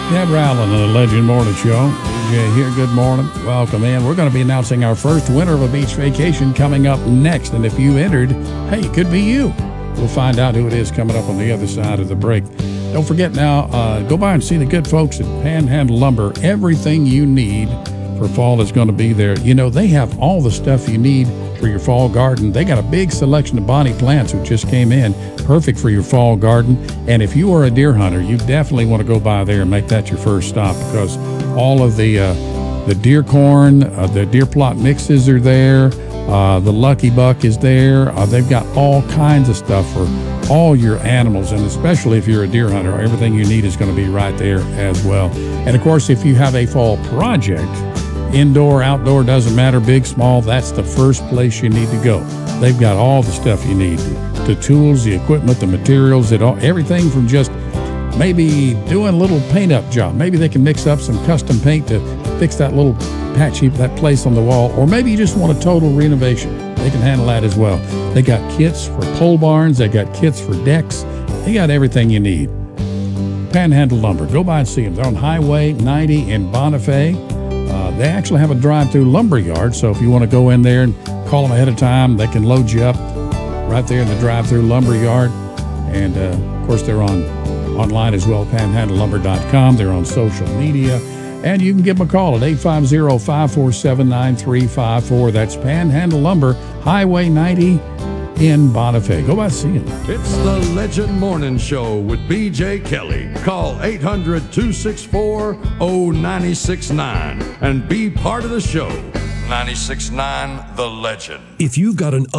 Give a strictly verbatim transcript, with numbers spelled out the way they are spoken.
Deborah Allen on the Legend Morning Show. Jay here, good morning. Welcome in. We're going to be announcing our first winner of a beach vacation coming up next. And if you entered, hey, it could be you. We'll find out who it is coming up on the other side of the break. Don't forget now, uh, go by and see the good folks at Panhandle Lumber. Everything you need for fall is going to be there. You know, they have all the stuff you need for your fall garden. They got a big selection of bonnie plants which just came in, perfect for your fall garden. And if you are a deer hunter, you definitely want to go by there and make that your first stop, because all of the uh, the deer corn, uh, the deer plot mixes are there. Uh, the Lucky Buck is there. Uh, they've got all kinds of stuff for all your animals, and especially if you're a deer hunter, everything you need is going to be right there as well. And of course, if you have a fall project, indoor, outdoor, doesn't matter, big, small, that's the first place you need to go. They've got all the stuff you need, the tools, the equipment, the materials, it all, everything from just maybe doing a little paint up job. Maybe they can mix up some custom paint to fix that little patchy, that place on the wall, or maybe you just want a total renovation. They can handle that as well. They got kits for pole barns, they got kits for decks, they got everything you need. Panhandle Lumber, go by and see them. They're on Highway ninety in Bonifay. Uh, they actually have a drive-through lumber yard, so if you want to go in there and call them ahead of time, they can load you up right there in the drive-through lumber yard. And uh, of course, they're on online as well, panhandle lumber dot com. They're on social media, and you can give them a call at eight five zero, five four seven, nine three five four. That's Panhandle Lumber, Highway ninety in Bonifay. Go by and see them. It's the Legend Morning Show with B J Kelly. Call eight hundred, two six four, oh nine six nine and be part of the show. nine six nine The Legend. If you've got an